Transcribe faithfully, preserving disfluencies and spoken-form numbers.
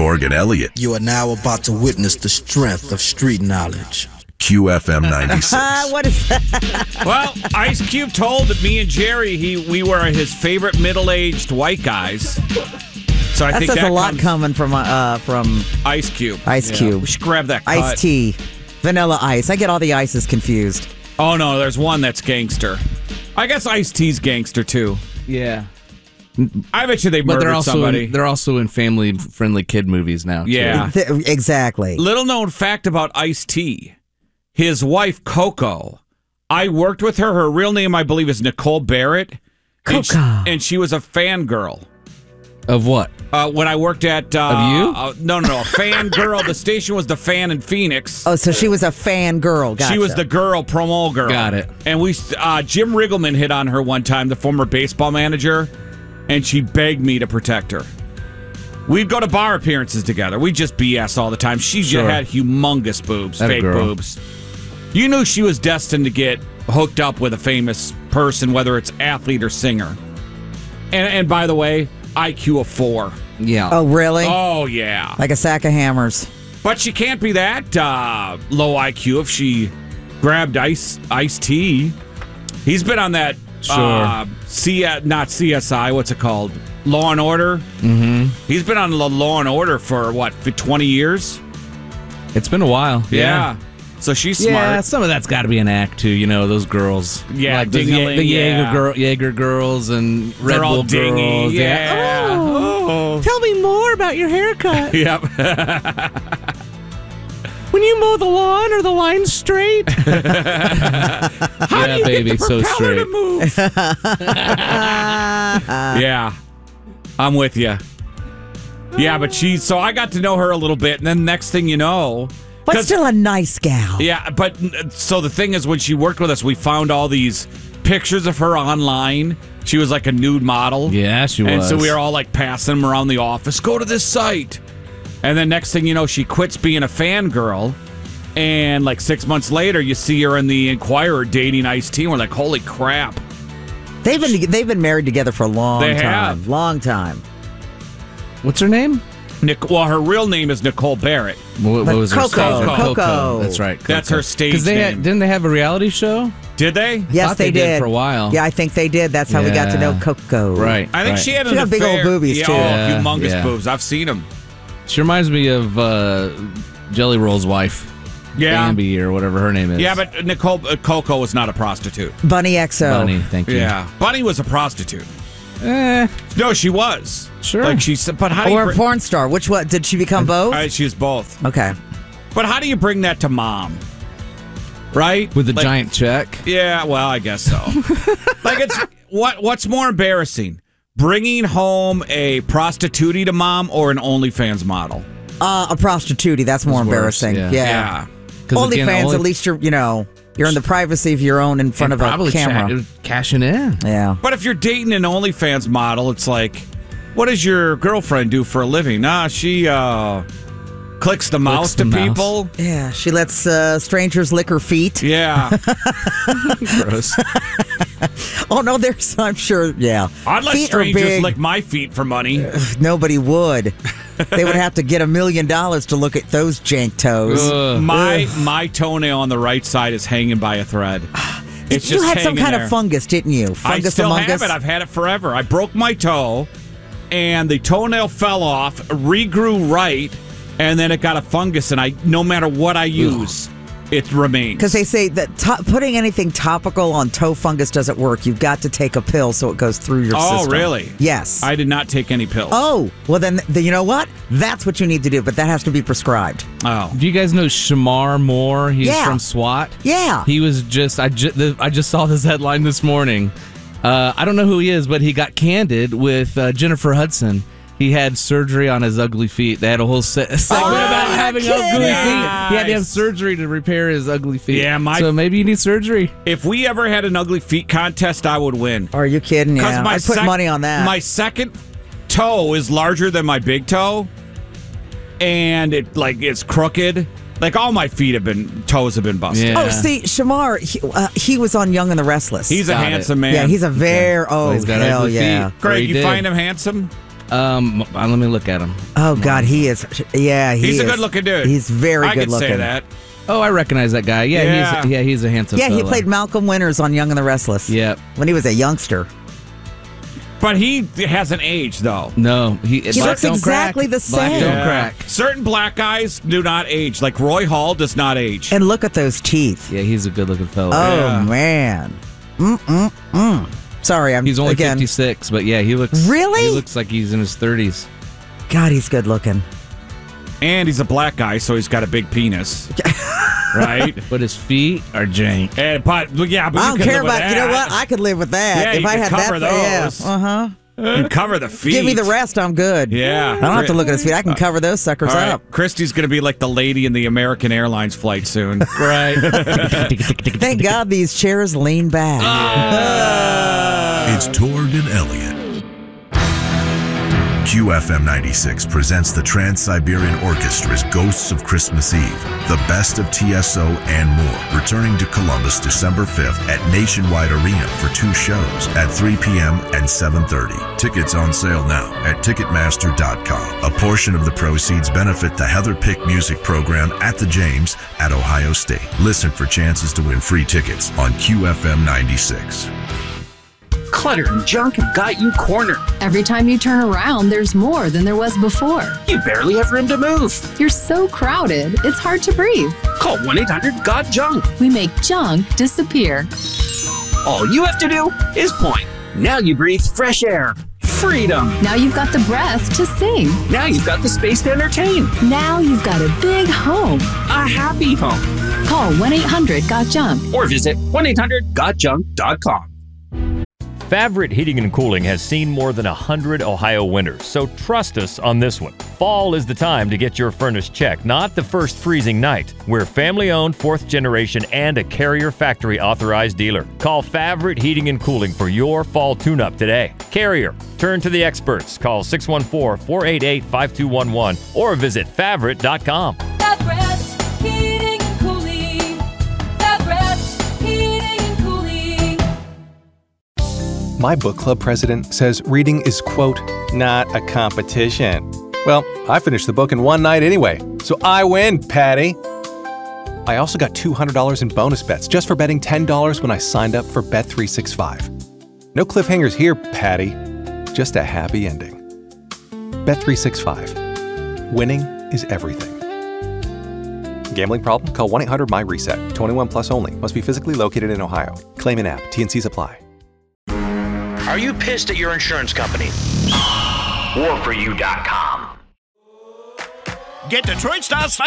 Sorg and Elliott. You are now about to witness the strength of street knowledge. Q F M ninety-six. What is that? Well, Ice Cube told that me and Jerry, he we were his favorite middle-aged white guys. So I that think says that a lot comes coming from uh, from Ice Cube. Ice Yeah. Cube. We should grab that cut. Iced tea. Vanilla ice. I get all the ices confused. Oh, no, there's one that's gangster. I guess Ice T's gangster, too. Yeah. I bet you they But murdered they're also somebody. in, they're also in family-friendly kid movies now. Too. Yeah. Th- exactly. Little known fact about Ice-T. His wife, Coco, I worked with her. Her real name, I believe, is Nicole Barrett. And she, Coco. and she was a fangirl. Of what? Uh, when I worked at... Uh, Of you? Uh, no, no, no. A fangirl. The station was the Fan in Phoenix. Oh, so she was a fan girl. Gotcha. She was the girl, promo girl. Got it. And we, uh, Jim Riggleman hit on her one time, the former baseball manager, and she begged me to protect her. We'd go to bar appearances together. We just B S all the time. She just Sure. had humongous boobs, That a fake girl. boobs. You knew she was destined to get hooked up with a famous person, whether it's athlete or singer. And, and by the way, I Q of four. Yeah. Oh, really? Oh, yeah. Like a sack of hammers. But she can't be that uh, low I Q if she grabbed Ice Ice T. He's been on that Sure. uh, C not C S I, what's it called? Law and Order. Mm-hmm. He's been on the Law and Order for what, for twenty years? It's been a while. Yeah. So she's smart. Yeah, some of that's got to be an act too. You know, those girls. Yeah, like the, dingling, the yeah. Jaeger, girl, Jaeger girls and Red They're all Bull dingy. girls. Yeah. Oh, tell me more about your haircut. Yep. When you mow the lawn, are the lines straight? How yeah, do you baby, get the so propeller straight. to move? Yeah, I'm with you. Yeah, but she. So I got to know her a little bit, and then next thing you know, But 'cause- still a nice gal. yeah. But so the thing is, when she worked with us, we found all these pictures of her online. She was like a nude model. Yeah, she And was. so we were all like passing them around the office. Go to this site. And then next thing you know, she quits being a fangirl. And like six months later, you see her in the Inquirer dating Ice-T. And we're like, holy crap. They've been they've been married together for a long They time. have. Long time. What's her name? Nic- well, her real name is Nicole Barrett. What, But what was her Coco. stage? Coco. That's right. That's her stage Because they name. had, didn't they have a reality show? Did they? Yes, Thought they, they did. did for a while. Yeah, I think they did. That's how we got to Yeah. know Coco. Right. I think right. she had She an got big affair. old boobies, yeah, too. Oh, Yeah, humongous yeah. boobs. I've seen them. She reminds me of uh, Jelly Roll's wife, Yeah. Bambi, or whatever her name is. Yeah, but Nicole uh, Coco was not a prostitute. Bunny X O. Bunny, thank you. Yeah. Bunny was a prostitute. Eh, No, she was. Sure. Like she said, but how do you Or a bring, porn star. Which one? Did she become both? Uh, she's both. Okay. But how do you bring that to mom? Right? with the Like- giant check. Yeah, well, I guess so. Like it's what what's more embarrassing? Bringing home a prostitute to mom or an OnlyFans model? Uh, a prostitute. That's more It's worse, embarrassing. yeah. Yeah. 'Cause again, OnlyFans, only- at least you're, you know, you're in the privacy of your own in front And of a probably camera. cha- cashing in. Yeah. But if you're dating an OnlyFans model, it's like, what does your girlfriend do for a living? Nah, she uh, clicks the mouse the to mouse. people. Yeah. She lets uh, strangers lick her feet. Yeah. Gross. Oh, no, there's, I'm sure, yeah. I'd let Feet are strangers big. lick my feet for money. Nobody would. They would have to get a million dollars to look at those jank toes. Ugh. My my toenail on the right side is hanging by a thread. It's you just had some hanging kind there. of fungus, didn't you? I Fungus still among have us. it. I've had it forever. I broke my toe, and the toenail fell off, regrew right, and then it got a fungus. And I, no matter what I use, it remains. Because they say that to- putting anything topical on toe fungus doesn't work. You've got to take a pill so it goes through your Oh, system. really? Yes. I did not take any pills. Oh, well then, then, you know what? That's what you need to do, but that has to be prescribed. Oh. Do you guys know Shamar Moore? He's Yeah. from SWAT. Yeah. He was just I just the, I just saw this headline this morning. Uh, I don't know who he is, but he got candid with uh, Jennifer Hudson. He had surgery on his ugly feet. They had a whole se- segment Oh, about you're having kidding. ugly feet. He had to have Nice. surgery to repair his ugly feet. Yeah, my- so maybe you need surgery. If we ever had an ugly feet contest, I would win. Are you kidding? Yeah. my I'd put sec- money on that. My second toe is larger than my big toe, and it like it's crooked. Like all my feet have been toes have been busted. Yeah. Oh, see, Shamar, he, uh, he was on Young and the Restless. He's a Got it. handsome man. yeah, he's a very, oh, Well, he's got hell ugly yeah. feet. Greg. He You did. find him handsome? Um, uh, let me look at him. Oh God, he is. Yeah, he He's a is. good-looking dude. He's very I good could looking. say that. Oh, I recognize that guy. Yeah, Yeah. he's yeah, he's a handsome. Yeah, he fella. played Malcolm Winters on Young and the Restless. Yep. When he was a youngster. But he hasn't aged, though. No, he, He black looks don't exactly crack. the Black same. don't Yeah. crack. Certain black guys do not age. Like Roy Hall does not age. And look at those teeth. Yeah, he's a good-looking fella. Oh Yeah. man. Mm mm mm. Sorry, I'm He's only again. fifty-six, but yeah, he looks Really? He looks like he's in his thirties. God, he's good looking. And he's a black guy, so he's got a big penis. Right? But his feet are jank. And, but, yeah, but I you don't could care live with about. You know that. what? I could live with that Yeah, if you I could had cover that. those. Yeah. Uh huh. You cover the feet. Give me the rest. I'm good. Yeah. I don't have to look at his feet. I can cover those suckers All right. up. Christy's going to be like the lady in the American Airlines flight soon. Right. Thank God these chairs lean back. It's Torg and Elliott. Q F M ninety-six presents the Trans-Siberian Orchestra's Ghosts of Christmas Eve, the best of T S O and more, returning to Columbus December fifth at Nationwide Arena for two shows at three p.m. and seven thirty. Tickets on sale now at Ticketmaster dot com. A portion of the proceeds benefit the Heather Pick Music Program at the James at Ohio State. Listen for chances to win free tickets on Q F M ninety-six. Clutter and junk have got you cornered. Every time you turn around, there's more than there was before. You barely have room to move. You're so crowded, it's hard to breathe. Call one eight hundred got junk. We make junk disappear. All you have to do is point. Now you breathe fresh air. Freedom. Now you've got the breath to sing. Now you've got the space to entertain. Now you've got a big home. A happy home. Call one eight hundred got junk. Or visit one eight hundred got junk dot com. Favorite Heating and Cooling has seen more than one hundred Ohio winters, so trust us on this one. Fall is the time to get your furnace checked, not the first freezing night. We're family-owned, fourth generation, and a Carrier factory authorized dealer. Call Favorite Heating and Cooling for your fall tune-up today. Carrier, turn to the experts. Call six one four, four eight eight, five two one one or visit favorite dot com. Heating and Cooling. Favorite Heating and Cooling. My book club president says reading is, quote, not a competition. Well, I finished the book in one night anyway, so I win, Patty. I also got two hundred dollars in bonus bets just for betting ten dollars when I signed up for Bet three sixty-five. No cliffhangers here, Patty. Just a happy ending. Bet three sixty-five. Winning is everything. Gambling problem? Call one eight hundred M Y RESET. twenty-one plus only. Must be physically located in Ohio. Claim in app. T and Cs apply. Are you pissed at your insurance company? war for you dot com. Get Detroit style